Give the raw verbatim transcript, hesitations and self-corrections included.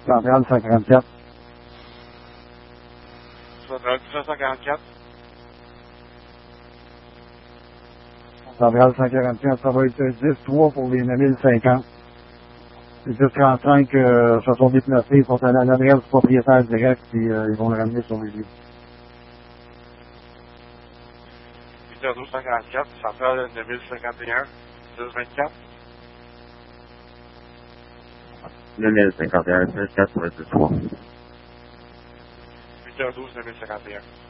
Centrale cent quarante-quatre. Centrale cent quarante-quatre. Centrale cent quarante-quatre, ça va être dix trois pour les neuf mille cinquante. Les dix trente-cinq euh, se sont déplacés, ils sont à l'adresse du propriétaire direct, puis euh, ils vont le ramener sur les lieux. huit heures douze cent quarante-quatre, Centrale neuf mille cinquante et un, dix vingt-quatre. neuf mille cinquante et un, cinquante-quatre pour le dix trois. huit heures douze, neuf mille cinquante et un.